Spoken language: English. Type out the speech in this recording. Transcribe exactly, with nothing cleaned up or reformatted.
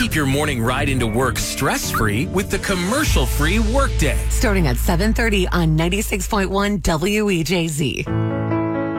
Keep your morning ride into work stress-free with the commercial-free Workday. Starting at seven thirty on ninety-six point one W E J Z.